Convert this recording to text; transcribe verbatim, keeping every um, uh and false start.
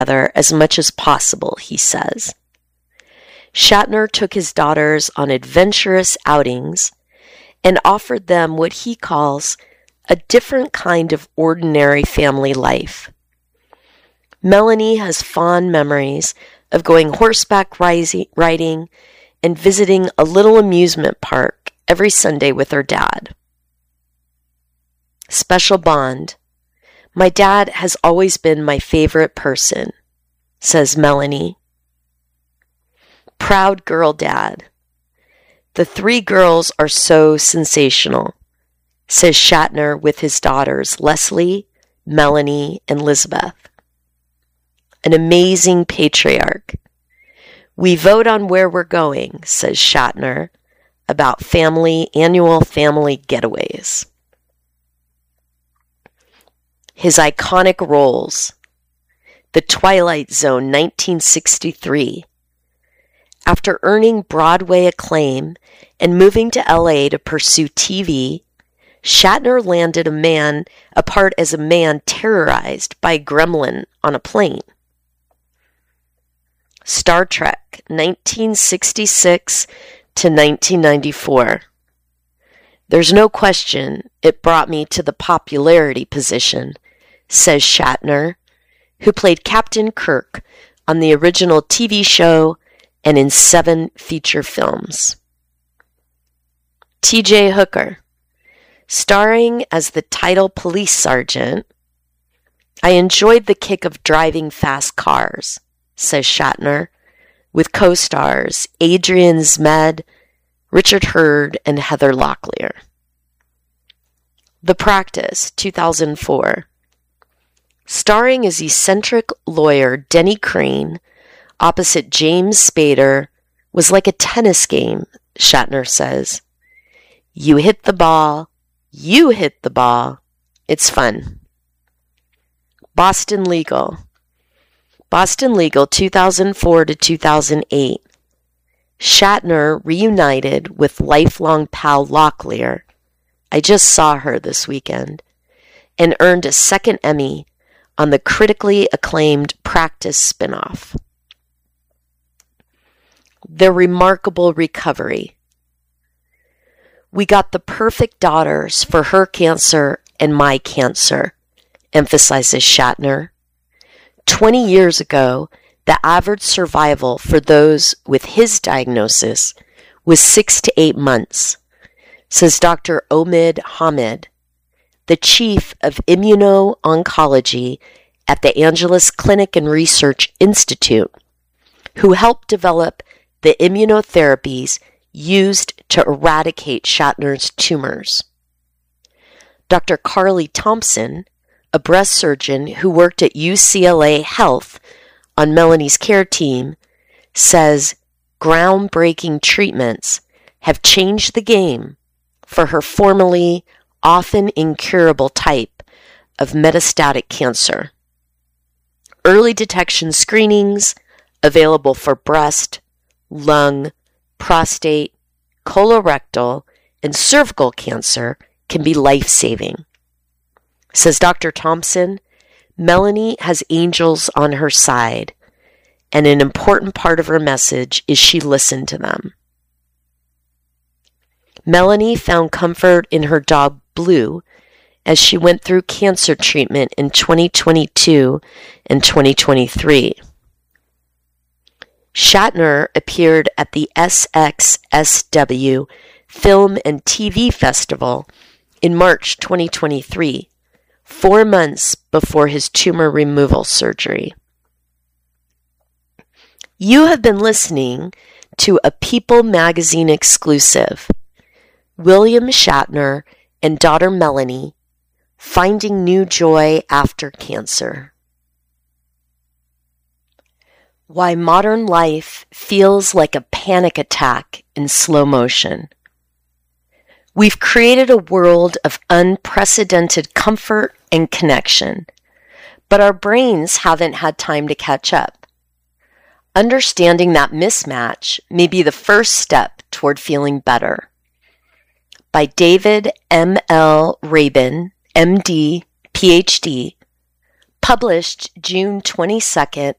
together as much as possible, he says. Shatner took his daughters on adventurous outings and offered them what he calls a different kind of ordinary family life. Melanie has fond memories of going horseback riding and visiting a little amusement park every Sunday with her dad. Special bond. My dad has always been my favorite person, says Melanie. Proud girl dad. The three girls are so sensational, says Shatner with his daughters Leslie, Melanie, and Lisbeth. An amazing patriarch. We vote on where we're going, says Shatner, about family, annual family getaways. His iconic roles. The Twilight Zone, nineteen sixty-three. After earning Broadway acclaim and moving to L A to pursue T V, Shatner landed a man, a part as a man terrorized by a gremlin on a plane. Star Trek, nineteen sixty-six to nineteen ninety-four. There's no question it brought me to the popularity position, says Shatner, who played Captain Kirk on the original T V show and in seven feature films. T J Hooker, starring as the title police sergeant, I enjoyed the kick of driving fast cars, says Shatner, with co-stars Adrian Zmed, Richard Hurd, and Heather Locklear. The Practice, two thousand four. Starring as eccentric lawyer Denny Crane opposite James Spader was like a tennis game, Shatner says. You hit the ball, you hit the ball. It's fun. Boston Legal. Boston Legal, two thousand four to two thousand eight. Shatner reunited with lifelong pal Locklear. I just saw her this weekend, and earned a second Emmy on the critically acclaimed Practice spinoff. The Remarkable Recovery. We got the perfect daughters for her cancer and my cancer, emphasizes Shatner. Twenty years ago, the average survival for those with his diagnosis was six to eight months, says Doctor Omid Hamid, the chief of immuno-oncology at the Angeles Clinic and Research Institute, who helped develop the immunotherapies used to eradicate Shatner's tumors. Doctor Carly Thompson, a breast surgeon who worked at U C L A Health on Melanie's care team, says groundbreaking treatments have changed the game for her formerly often incurable type of metastatic cancer. Early detection screenings available for breast, lung, prostate, colorectal, and cervical cancer can be life-saving. Says Doctor Thompson, Melanie has angels on her side, and an important part of her message is she listened to them. Melanie found comfort in her dog Blue as she went through cancer treatment in twenty twenty-two and twenty twenty-three. Shatner appeared at the S X S W Film and T V Festival in March twenty twenty-three, four months before his tumor removal surgery. You have been listening to a People magazine exclusive, William Shatner and daughter Melanie, Finding New Joy After Cancer. Why modern life feels like a panic attack in slow motion. We've created a world of unprecedented comfort and connection, but our brains haven't had time to catch up. Understanding that mismatch may be the first step toward feeling better. By David M L Rabin, M D, P H D, Published June twenty-second,